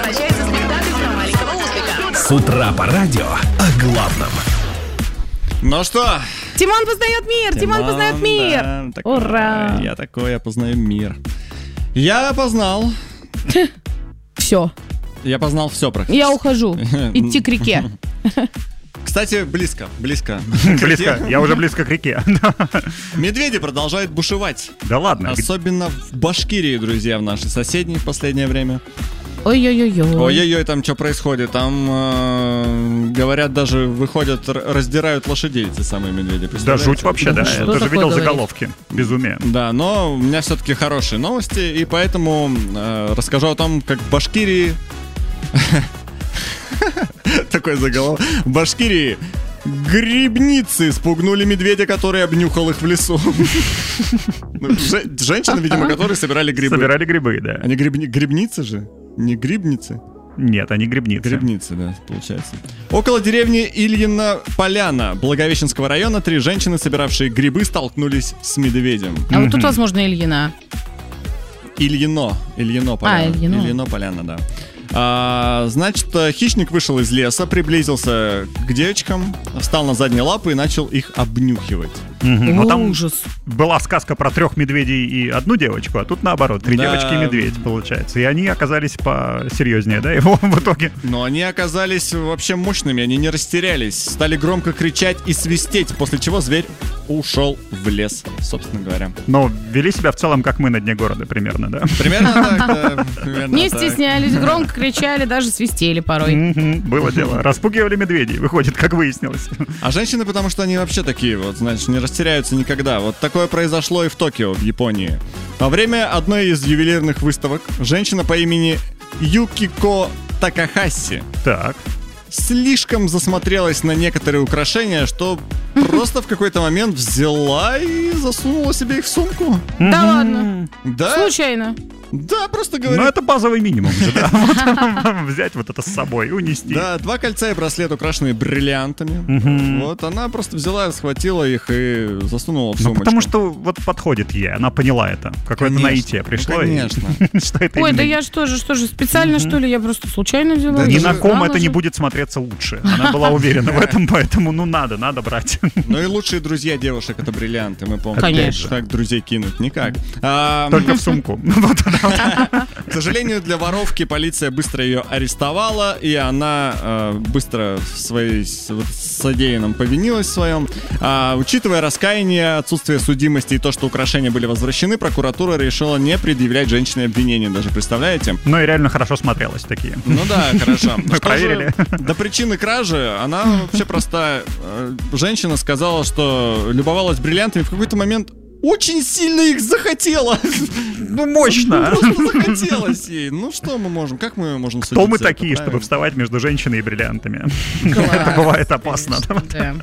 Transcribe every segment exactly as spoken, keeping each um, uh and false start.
прощается с мечтателем маленького успеха. С утра по радио о главном. Ну что? Тимон познает мир, Тимон, Тимон познает мир. Да, такой, ура! Я такой, я познаю мир. Я познал. Все. Я познал все практически. Я ухожу. Идти к реке. Кстати, близко, близко. Близко, я уже близко к реке. Медведи продолжают бушевать. Да ладно. Особенно в Башкирии, друзья, в нашей соседней в последнее время. Ой-ой-ой. Ой-ой-ой, там что происходит? Там, э, говорят, даже выходят, раздирают лошадей эти самые медведи. Да, жуть вообще, да. Я тоже видел говорит? заголовки. Безумие. Да, но у меня все-таки хорошие новости, и поэтому э, расскажу о том, как в Башкирии... Такой заголовок. В Башкирии грибницы спугнули медведя, который обнюхал их в лесу. Женщины, видимо, которые собирали грибы. Собирали грибы, да. Они грибницы же? Не грибницы? Нет, они грибницы. Грибницы, да, получается. Около деревни Ильина Поляна Благовещенского района три женщины, собиравшие грибы, столкнулись с медведем. А вот тут, возможно, Ильина. Ильино. Ильино Поляна. А, Ильино. Ильино Поляна, да. А, значит, хищник вышел из леса, приблизился к девочкам, встал на задние лапы и начал их обнюхивать. Угу. Но там ужас. Была сказка про трех медведей и одну девочку, а тут наоборот, три да. девочки и медведь, получается. И они оказались посерьезнее, да, его в итоге. Но они оказались вообще мощными, они не растерялись, стали громко кричать и свистеть, после чего зверь ушел в лес, собственно говоря. Но вели себя в целом, как мы на дне города, примерно, да? Примерно так, да. Примерно Не так. стеснялись, громко кричали, даже свистели порой. Было дело. Распугивали медведей, выходит, как выяснилось. А женщины, потому что они вообще такие вот, значит, не растеряются никогда. Вот такое произошло и в Токио, в Японии. Во время одной из ювелирных выставок женщина по имени Юкико Такахаси Так. слишком засмотрелась на некоторые украшения, что просто в какой-то момент взяла и засунула себе их в сумку. Да ладно. Да? Случайно. Да, просто говорит. Ну, это базовый минимум же, да. Вот. Взять вот это с собой, унести. Да, два кольца и браслет, украшенные бриллиантами. Вот, она просто взяла, схватила их и засунула в Ну, сумочку. потому что вот подходит ей, она поняла это. Какое-то Конечно, наитие пришло. ну, и- конечно. Что это Ой, именно- да я что же, что же, специально что ли? Я просто случайно взяла. Да Ни Я на же ком знала это не же. будет смотреться лучше. Она была уверена в этом, поэтому ну надо, надо брать. Ну и лучшие друзья девушек — это бриллианты, мы помним. Конечно. Как друзей кинуть? Никак. А, Только в сумку. Вот она. К сожалению, для воровки полиция быстро ее арестовала, и она э, быстро в своей с- вот, содеянном повинилась в своем. А, учитывая раскаяние, отсутствие судимости и то, что украшения были возвращены, прокуратура решила не предъявлять женщине обвинения. Даже представляете? Ну и реально хорошо смотрелась такие. Ну да, хорошо. Мы Что проверили. же до причины кражи, она вообще простая. Э, Женщина сказала, что любовалась бриллиантами, в какой-то момент очень сильно их захотела. Ну мощно. Просто захотелось ей. Ну что мы можем? Как мы можем судить? Кто мы за это, такие, чтобы правильно? вставать между женщиной и бриллиантами? Класс. Это бывает опасно. Да.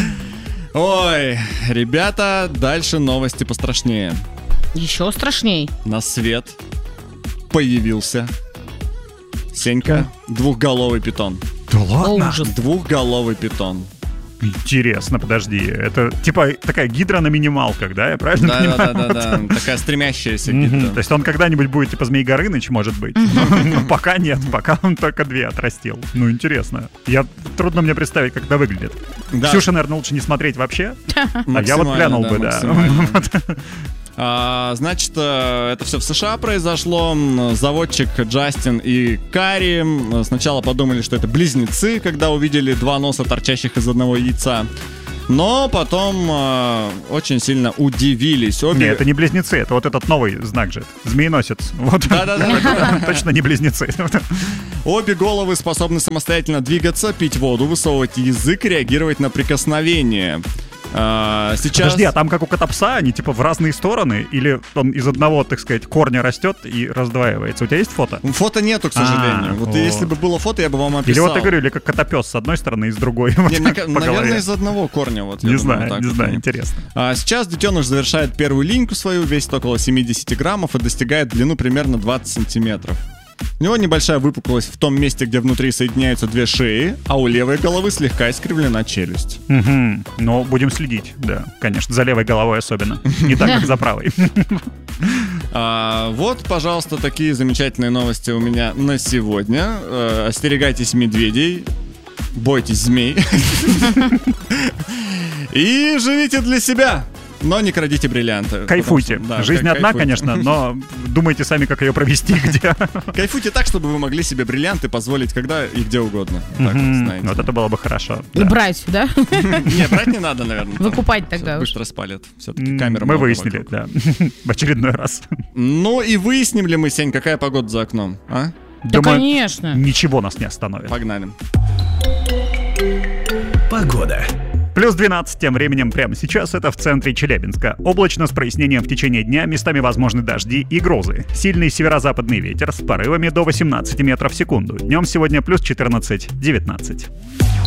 Ой, ребята, дальше новости пострашнее. Еще страшней. На свет появился Сенька, двухголовый питон. Да О, ладно? ужас. Двухголовый питон. Интересно, подожди. Это типа такая гидра на минималках, да? Я правильно Да, понимаю? да, да, да, да. Такая стремящаяся Мгм. гидра. То есть он когда-нибудь будет типа Змей Горыныч, может быть. Но пока нет, пока он только две отрастил. Ну, интересно. Я Трудно мне представить, как это выглядит. Да. Ксюша, наверное, лучше не смотреть вообще. А я вот Максимально, глянул да, бы, да. максимально. А, значит, э, это все в США произошло. М, Заводчик Джастин и Кари м, сначала подумали, что это близнецы, когда увидели два носа, торчащих из одного яйца. Но потом э, очень сильно удивились. Обе... Не, это не близнецы, это вот этот новый знак же. Змееносец. Вот. Да-да-да. Точно не близнецы. Обе головы способны самостоятельно двигаться, пить воду, высовывать язык и реагировать на прикосновение. А, сейчас... Подожди, а там как у кота-пса, они типа в разные стороны? Или он из одного, так сказать, корня растет и раздваивается? У тебя есть фото? Фото нету, к сожалению. А, вот вот. если бы было фото, я бы вам описал. Или вот я говорю, или как котопес с одной стороны и с другой. вот Не, мне так ка- по наверное, голове. из одного корня. Вот, я Не думаю, знаю, так не вот. знаю, интересно. А сейчас детеныш завершает первую линьку свою, весит около семьдесят граммов и достигает длину примерно двадцать сантиметров. У него небольшая выпуклость в том месте, где внутри соединяются две шеи, а у левой головы слегка искривлена челюсть. Угу. Но будем следить, да, конечно, за левой головой особенно. Не так, как за правой. А, вот, пожалуйста, такие замечательные новости у меня на сегодня. А, остерегайтесь медведей, бойтесь змей и живите для себя. Но не крадите бриллианты. Кайфуйте. Потому, да, Жизнь кайфуйте. одна, конечно, но думайте сами, как ее провести, где. Кайфуйте так, чтобы вы могли себе бриллианты позволить когда и где угодно. Так вот, Мгм. знаете. Вот это было бы хорошо. И да. брать, да? Не, брать не надо, наверное. Выкупать Всё, тогда уж. быстро спалят. Все-таки М, камера Мы много выяснили, вокруг. да, в очередной раз. Ну и выясним ли мы, Сень, какая погода за окном? А? Да, Думаю, конечно. ничего нас не остановит. Погнали. Погода. Плюс двенадцать тем временем прямо сейчас это в центре Челябинска. Облачно с прояснением в течение дня, местами возможны дожди и грозы. Сильный северо-западный ветер с порывами до восемнадцати метров в секунду. Днем сегодня плюс четырнадцать-девятнадцать.